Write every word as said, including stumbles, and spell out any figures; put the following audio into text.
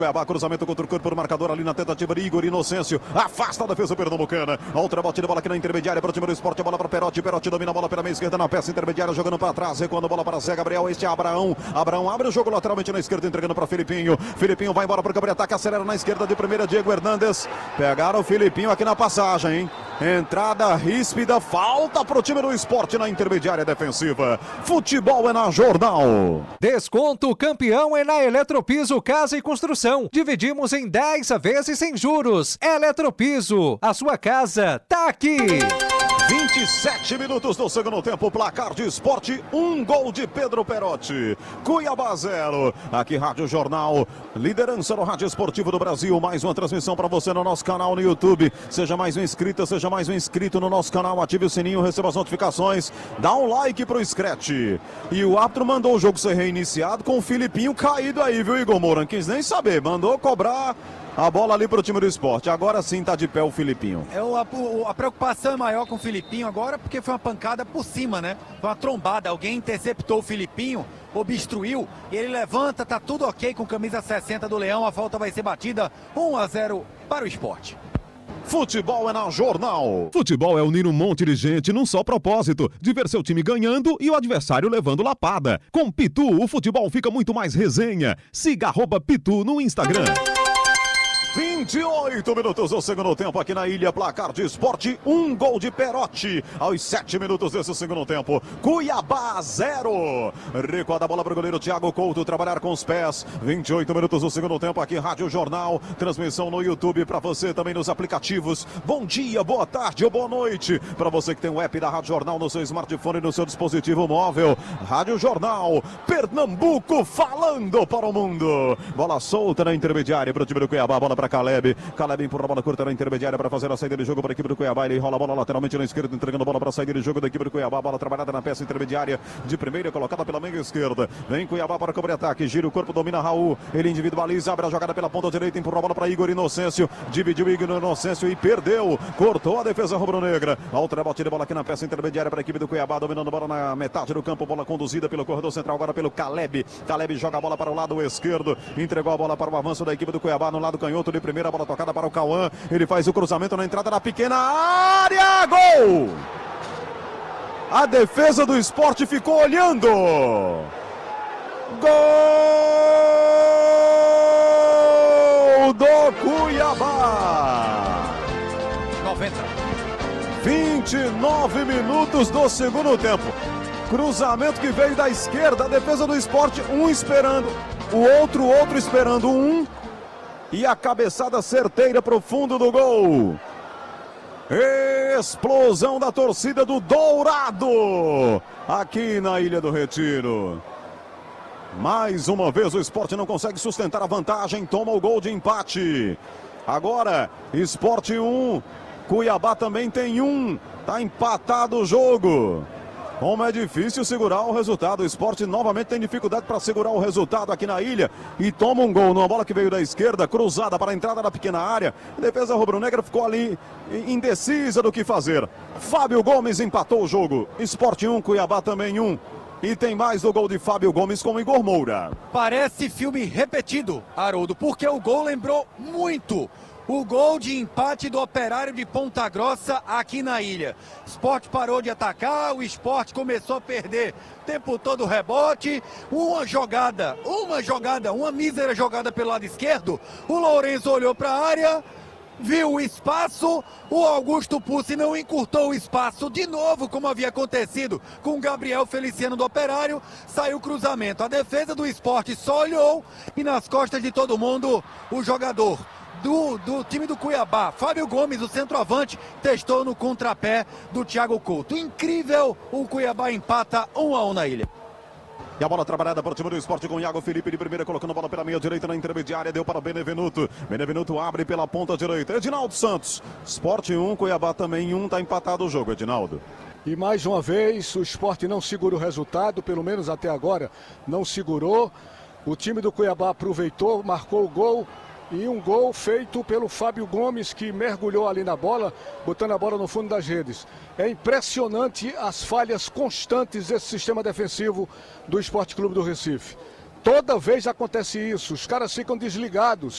Cuiabá, cruzamento contra o corpo do marcador ali na tentativa de Igor Inocêncio. Afasta a defesa pernambucana. Outra batida, bola aqui na intermediária para o time do Sport. A bola para Perotti. Perotti domina a bola pela meia esquerda na peça intermediária, jogando para trás, recuando a bola para Zé Gabriel. Este é Abraão. Abraão abre o jogo lateralmente na esquerda, entregando para Filipinho. Filipinho vai embora para o campo de ataque, acelera na esquerda de primeira, Diego Hernandes. Pegaram o Filipinho aqui na passagem, hein? Entrada ríspida, falta para o time do Sport na intermediária defensiva. Futebol é na Jornal. Desconto campeão é na Eletropiso Casa e Construção. Dividimos em dez vezes sem juros. Eletropiso, a sua casa tá aqui. vinte e sete minutos do segundo tempo, placar de Sport, um gol de Pedro Perotti. Cuiabá zero. Aqui Rádio Jornal, liderança no rádio esportivo do Brasil. Mais uma transmissão para você no nosso canal no YouTube. Seja mais um inscrito, seja mais um inscrito no nosso canal. Ative o sininho, receba as notificações. Dá um like pro Scratch. E o árbitro mandou o jogo ser reiniciado com o Filipinho caído aí, viu, Igor Moura? Não quis nem saber, mandou cobrar a bola ali pro time do Sport. Agora sim tá de pé o Filipinho. É, o, a, a preocupação é maior com o Filipinho agora, porque foi uma pancada por cima, né? Foi uma trombada. Alguém interceptou o Filipinho, obstruiu, e ele levanta, tá tudo ok com camisa sessenta do Leão. A falta vai ser batida, um a zero para o Sport. Futebol é na Jornal. Futebol é unir um monte de gente num só propósito, de ver seu time ganhando e o adversário levando lapada. Com Pitu, o futebol fica muito mais resenha. Siga arroba Pitu no Instagram. vinte e oito minutos do segundo tempo aqui na ilha, placar de Sport, um gol de Perotti aos sete minutos desse segundo tempo. Cuiabá zero. Recuada a bola para o goleiro Thiago Couto trabalhar com os pés. vinte e oito minutos do segundo tempo aqui, Rádio Jornal, transmissão no YouTube para você, também nos aplicativos. Bom dia, boa tarde ou boa noite para você que tem o app da Rádio Jornal no seu smartphone e no seu dispositivo móvel. Rádio Jornal, Pernambuco falando para o mundo. Bola solta na intermediária para o time do Cuiabá, bola para Caleb. Caleb empurra a bola curta na intermediária para fazer a saída de jogo para a equipe do Cuiabá. Ele rola a bola lateralmente na esquerda, entregando a bola para a saída de jogo da equipe do Cuiabá. Bola trabalhada na peça intermediária de primeira, colocada pela meia esquerda. Vem Cuiabá para o campo de ataque. Gira o corpo, domina Raul. Ele individualiza, abre a jogada pela ponta direita, empurra a bola para Igor Inocêncio. Dividiu Igor Inocêncio e perdeu. Cortou a defesa rubro-negra. Outra batida de bola aqui na peça intermediária para a equipe do Cuiabá, dominando a bola na metade do campo. Bola conduzida pelo corredor central, agora pelo Caleb. Caleb joga a bola para o lado esquerdo. Entregou a bola para o avanço da equipe do Cuiabá no lado canhoto de primeira, bola tocada para o Cauã. Ele faz o cruzamento na entrada da pequena área. Gol! A defesa do Sport ficou olhando. Gol do Cuiabá. noventa. vinte e nove minutos do segundo tempo. Cruzamento que veio da esquerda. A defesa do Sport, um esperando, o outro, outro esperando um. E a cabeçada certeira para o fundo do gol. Explosão da torcida do Dourado aqui na Ilha do Retiro. Mais uma vez o Sport não consegue sustentar a vantagem, toma o gol de empate. Agora, Sport um, Cuiabá também tem um. Tá empatado o jogo. Como é difícil segurar o resultado. O Sport novamente tem dificuldade para segurar o resultado aqui na ilha. E toma um gol numa bola que veio da esquerda, cruzada para a entrada da pequena área. A defesa rubro-negra ficou ali indecisa do que fazer. Fábio Gomes empatou o jogo. Sport um, Cuiabá também um. E tem mais do gol de Fábio Gomes com Igor Moura. Parece filme repetido, Haroldo, porque o gol lembrou muito o gol de empate do Operário de Ponta Grossa aqui na ilha. Sport parou de atacar, o Sport começou a perder o tempo todo o rebote. Uma jogada, uma jogada, uma mísera jogada pelo lado esquerdo. O Lourenço olhou para a área, viu o espaço, o Augusto Pussi não encurtou o espaço de novo, como havia acontecido com o Gabriel Feliciano do Operário. Saiu o cruzamento, a defesa do Sport só olhou e nas costas de todo mundo o jogador Do, do time do Cuiabá, Fábio Gomes, o centroavante, testou no contrapé do Thiago Couto. Incrível, o Cuiabá empata um a um na ilha. E a bola trabalhada para o time do Sport com o Iago Felipe de primeira, colocando a bola pela meia direita na intermediária, deu para o Benevenuto. Benevenuto abre pela ponta direita. Edinaldo Santos. Sport um, Cuiabá também um, tá empatado o jogo, Edinaldo. E mais uma vez o Sport não segura o resultado, pelo menos até agora não segurou. O time do Cuiabá aproveitou, marcou o gol. E um gol feito pelo Fábio Gomes, que mergulhou ali na bola, botando a bola no fundo das redes. É impressionante as falhas constantes desse sistema defensivo do Sport Clube do Recife. Toda vez acontece isso, os caras ficam desligados.